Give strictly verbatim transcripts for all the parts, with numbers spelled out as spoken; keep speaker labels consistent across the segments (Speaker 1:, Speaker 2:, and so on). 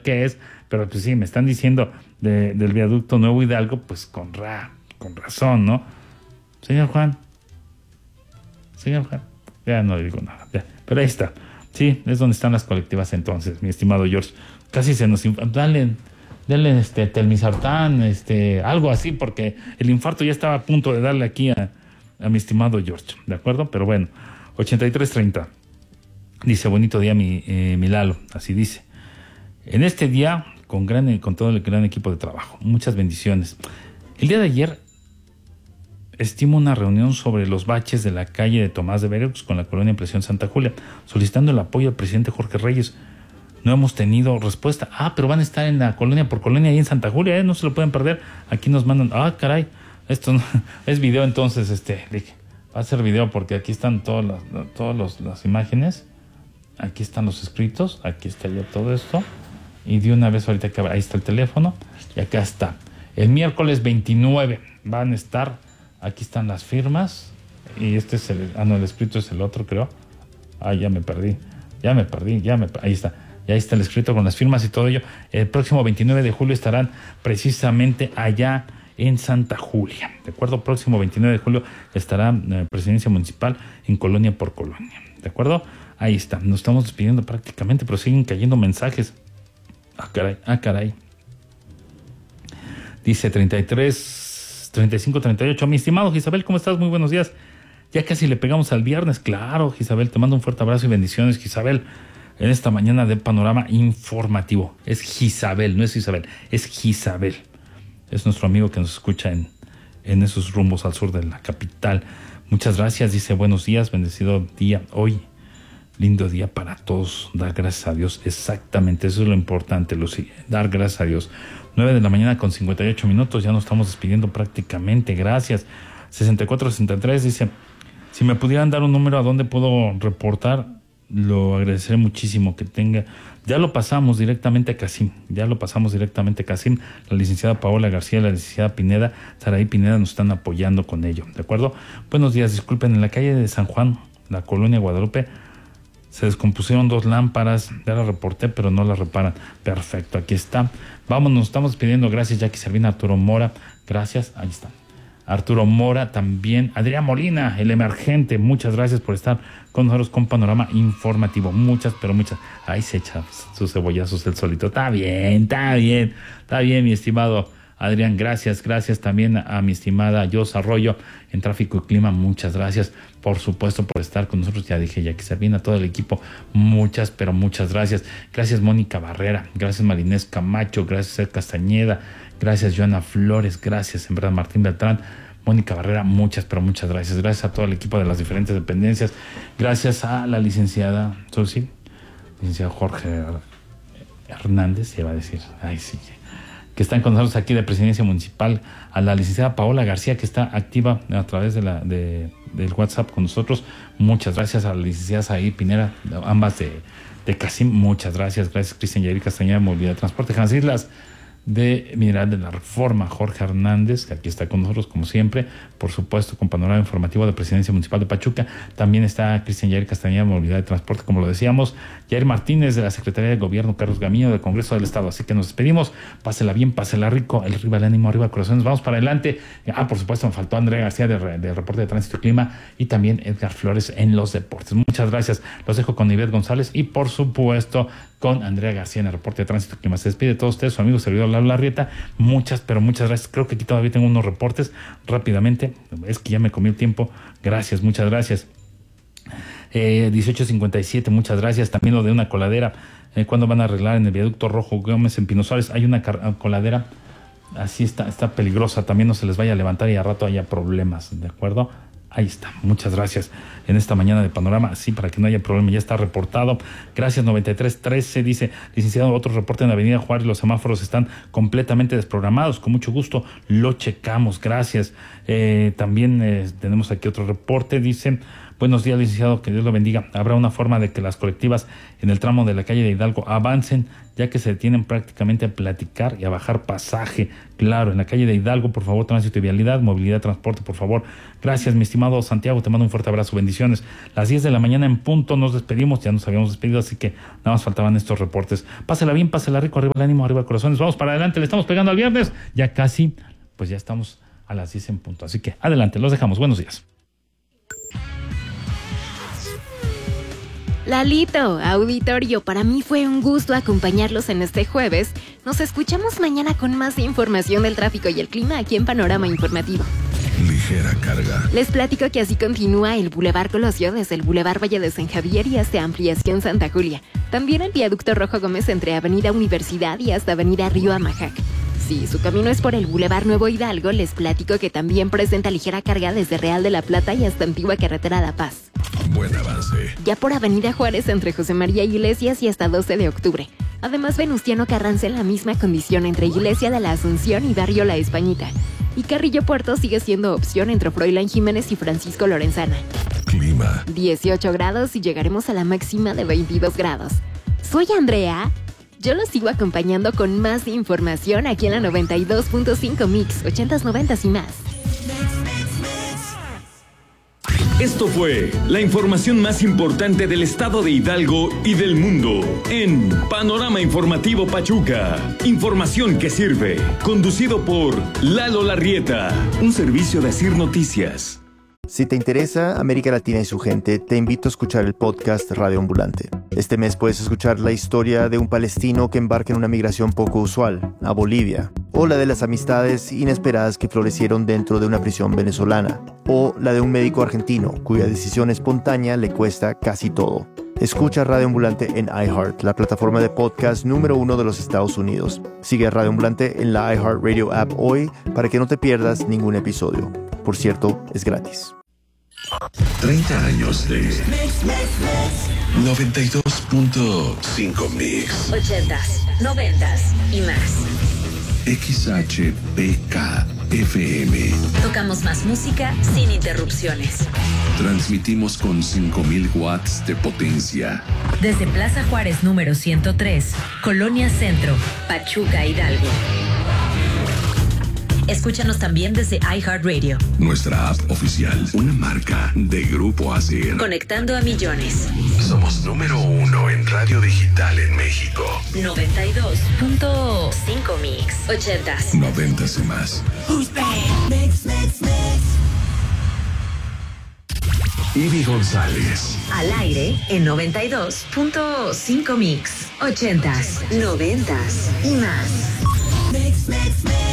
Speaker 1: qué es, pero pues sí, me están diciendo de, del viaducto Nuevo Hidalgo, pues con, ra, con razón, ¿no? Señor Juan, señor Juan, ya no digo nada, ya. Pero ahí está, sí, es donde están las colectivas entonces, mi estimado George. Casi se nos... Dale, dale este, telmisartán, este, algo así, porque el infarto ya estaba a punto de darle aquí a, a mi estimado George, ¿de acuerdo? Pero bueno, ochenta y tres treinta. Dice, bonito día mi, eh, mi Lalo, así dice. En este día, con, gran, con todo el gran equipo de trabajo, muchas bendiciones. El día de ayer, estimo una reunión sobre los baches de la calle de Tomás de Veracruz con la colonia Impresión Santa Julia, solicitando el apoyo al presidente Jorge Reyes. No hemos tenido respuesta. Ah, pero van a estar en la colonia por colonia ahí en Santa Julia, ¿eh? No se lo pueden perder. Aquí nos mandan, ah, caray, esto no, es video entonces, este, dije, va a ser video porque aquí están todas las, todas los, las imágenes. Aquí están los escritos, aquí está ya todo esto. Y de una vez ahorita, ahí está el teléfono. Y acá está. El miércoles veintinueve van a estar, aquí están las firmas. Y este es el, ah no, el escrito es el otro, creo. Ah, ya me perdí, ya me perdí, ya me ahí está. Y ahí está el escrito con las firmas y todo ello. El próximo veintinueve de julio estarán precisamente allá en Santa Julia. ¿De acuerdo? Próximo veintinueve de julio estará la presidencia municipal en colonia por colonia. ¿De acuerdo? Ahí está, nos estamos despidiendo prácticamente, pero siguen cayendo mensajes. Ah, caray, ah, caray. Dice treinta y tres, treinta y cinco, treinta y ocho. Mi estimado Gisabel, ¿cómo estás? Muy buenos días. Ya casi le pegamos al viernes. Claro, Gisabel, te mando un fuerte abrazo y bendiciones, Gisabel. En esta mañana de Panorama Informativo. Es Gisabel, no es Isabel, es Gisabel. Es nuestro amigo que nos escucha en, en esos rumbos al sur de la capital. Muchas gracias, dice buenos días, bendecido día hoy. Lindo día para todos, dar gracias a Dios, exactamente, eso es lo importante, Lucy, dar gracias a Dios. nueve de la mañana con cincuenta y ocho minutos, ya nos estamos despidiendo prácticamente, gracias. sesenta y cuatro sesenta y tres dice, si me pudieran dar un número a donde puedo reportar, lo agradeceré muchísimo, que tenga, ya lo pasamos directamente a Casim, ya lo pasamos directamente a Casim, la licenciada Paola García, la licenciada Pineda, Saraí Pineda nos están apoyando con ello, ¿de acuerdo? Buenos días, disculpen, en la calle de San Juan, la colonia Guadalupe, se descompusieron dos lámparas, ya las reporté, pero no las reparan. Perfecto, aquí está. Vamos, nos estamos pidiendo, gracias Jackie Servina, Arturo Mora, gracias, ahí está. Arturo Mora también, Adrián Molina, el emergente, muchas gracias por estar con nosotros con Panorama Informativo. Muchas, pero muchas. Ahí se echa sus cebollazos el solito. Está bien, está bien, está bien, mi estimado Adrián, gracias, gracias también a, a mi estimada Jos Arroyo en Tráfico y Clima, muchas gracias, por supuesto, por estar con nosotros, ya dije, ya que se viene a todo el equipo, muchas, pero muchas gracias, gracias Mónica Barrera, gracias Marinés Camacho, gracias Ed Castañeda, gracias Joana Flores, gracias en verdad Martín Beltrán, Mónica Barrera, muchas, pero muchas gracias, gracias a todo el equipo de las diferentes dependencias, gracias a la licenciada, ¿sí? Licenciado Jorge Hernández, se iba a decir, ay sí, que están con nosotros aquí de Presidencia Municipal, a la licenciada Paola García, que está activa a través de la de, del WhatsApp con nosotros. Muchas gracias a la licenciada Saí Pinera, ambas de, de Casim. Muchas gracias. Gracias, Cristian Yair Castañeda, Movilidad de Transporte. Hans Islas de Mineral de la Reforma, Jorge Hernández, que aquí está con nosotros como siempre, por supuesto con Panorama Informativo de Presidencia Municipal de Pachuca. También está Cristian Yair Castañeda, Movilidad de Transporte, como lo decíamos, Jair Martínez de la Secretaría de Gobierno, Carlos Gamillo del Congreso del Estado. Así que nos despedimos, pásela bien, pásela rico, el arriba el ánimo, arriba el corazón, vamos para adelante. Ah, por supuesto, me faltó Andrea García de, de Reporte de Tránsito y Clima y también Edgar Flores en los deportes. Muchas gracias, los dejo con Ivette González y por supuesto con Andrea García en el Reporte de Tránsito y Clima. Se despide de todos ustedes, su amigo servidor Lalo Larrieta. Muchas, pero muchas gracias. Creo que aquí todavía tengo unos reportes rápidamente. Es que ya me comí el tiempo. Gracias, muchas gracias. Eh, dieciocho cincuenta y siete, muchas gracias. También lo de una coladera. Eh, ¿Cuándo van a arreglar en el viaducto Rojo Gómez en Pino Suárez? Hay una car- coladera. Así está, está peligrosa. También no se les vaya a levantar y a rato haya problemas. ¿De acuerdo? Ahí está, muchas gracias en esta mañana de Panorama, sí, para que no haya problema, ya está reportado. Gracias, noventa y tres trece, dice, licenciado, otro reporte en la avenida Juárez, los semáforos están completamente desprogramados, con mucho gusto lo checamos, gracias. Eh, también eh, tenemos aquí otro reporte, dice, Buenos días, licenciado, que Dios lo bendiga. ¿Habrá una forma de que las colectivas en el tramo de la calle de Hidalgo avancen, ya que se detienen prácticamente a platicar y a bajar pasaje? Claro, en la calle de Hidalgo, por favor, tránsito y vialidad, movilidad, transporte, por favor. Gracias, mi estimado Santiago, te mando un fuerte abrazo, bendiciones. Las diez de la mañana en punto nos despedimos, ya nos habíamos despedido, así que nada más faltaban estos reportes. Pásela bien, pásela rico, arriba el ánimo, arriba el corazones, vamos para adelante, le estamos pegando al viernes, ya casi, pues ya estamos a las diez en punto, así que adelante, los dejamos, buenos días.
Speaker 2: Lalito, auditorio, para mí fue un gusto acompañarlos en este jueves. Nos escuchamos mañana con más información del tráfico y el clima aquí en Panorama Informativo.
Speaker 3: Ligera carga.
Speaker 2: Les platico que así continúa el Boulevard Colosio desde el Boulevard Valle de San Javier y hasta Ampliación Santa Julia. También el Viaducto Rojo Gómez entre Avenida Universidad y hasta Avenida Río Amajac. Si su camino es por el Boulevard Nuevo Hidalgo, les platico que también presenta ligera carga desde Real de la Plata y hasta Antigua Carretera La Paz.
Speaker 3: Buen avance.
Speaker 2: Ya por Avenida Juárez entre José María Iglesias y hasta doce de octubre. Además, Venustiano Carranza en la misma condición entre Iglesia de la Asunción y Barrio La Españita. Y Carrillo Puerto sigue siendo opción entre Froilán Jiménez y Francisco Lorenzana.
Speaker 3: Clima.
Speaker 2: dieciocho grados y llegaremos a la máxima de veintidós grados. Soy Andrea. Yo los sigo acompañando con más información aquí en la noventa y dos punto cinco Mix, ochentas, noventas y más.
Speaker 4: Esto fue la información más importante del estado de Hidalgo y del mundo en Panorama Informativo Pachuca. Información que sirve. Conducido por Lalo Larrieta, un servicio de Asir Noticias.
Speaker 5: Si te interesa América Latina y su gente, te invito a escuchar el podcast Radio Ambulante. Este mes puedes escuchar la historia de un palestino que embarca en una migración poco usual, a Bolivia, o la de las amistades inesperadas que florecieron dentro de una prisión venezolana, o la de un médico argentino cuya decisión espontánea le cuesta casi todo. Escucha Radio Ambulante en iHeart, la plataforma de podcast número uno de los Estados Unidos. Sigue a Radio Ambulante en la iHeartRadio app hoy para que no te pierdas ningún episodio. Por cierto, es gratis.
Speaker 3: treinta años de noventa y dos punto cinco Mix.
Speaker 6: ochentas, noventas y más.
Speaker 3: X H P K F M.
Speaker 6: Tocamos más música sin interrupciones.
Speaker 3: Transmitimos con cinco mil watts de potencia.
Speaker 6: Desde Plaza Juárez número ciento tres, Colonia Centro, Pachuca, Hidalgo. Escúchanos también desde iHeartRadio.
Speaker 3: Nuestra app oficial, una marca de Grupo Asir.
Speaker 6: Conectando a millones.
Speaker 3: Somos número uno en radio digital en México.
Speaker 6: noventa y dos punto cinco Mix. ochentas.
Speaker 3: noventas y más.
Speaker 6: Mix, mix, mix.
Speaker 3: Ivy González.
Speaker 6: Al aire en noventa y dos punto cinco Mix. ochentas, noventas y más. Mix, mix, mix.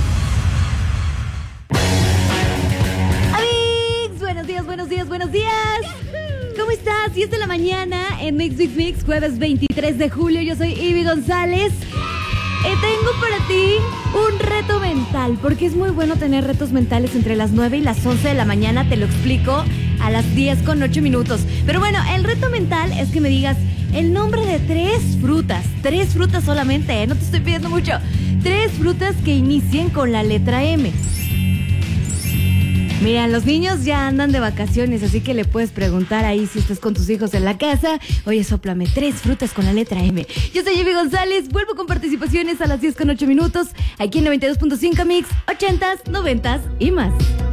Speaker 7: Buenos días, buenos días, buenos días. ¿Cómo estás? diez de la mañana en Mix Mix Mix, jueves veintitrés de julio. Yo soy Ivy González. Eh, tengo para ti un reto mental, porque es muy bueno tener retos mentales entre las nueve y las once de la mañana. Te lo explico a las diez con ocho minutos. Pero bueno, el reto mental es que me digas el nombre de tres frutas. Tres frutas solamente, ¿eh? No te estoy pidiendo mucho. Tres frutas que inicien con la letra M. Mira, los niños ya andan de vacaciones, así que le puedes preguntar ahí si estás con tus hijos en la casa. Oye, sóplame tres frutas con la letra M. Yo soy Ivy González, vuelvo con participaciones a las diez con ocho minutos, aquí en noventa y dos punto cinco Mix, ochentas, noventas y más.